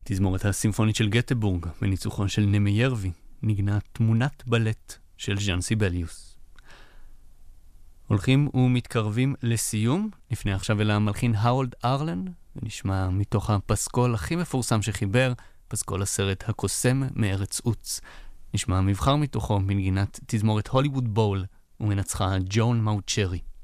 תזמורת הסימפונית של גטבורג, בניצוחו של נמיירווי, נגנה תמונת בלט של ז'אן סיבליוס. הולכים ומתקרבים לסיום, לפני עכשיו אל המלחין האולד ארלן, ונשמע מתוך הפסקול הכי מפורסם שחיבר, פסקול הסרט הקוסם מארץ עוץ. נשמע מבחר מתוכו מנגינת תזמורת הוליווד בול, ומנצחה ג'ון מאוצ'רי.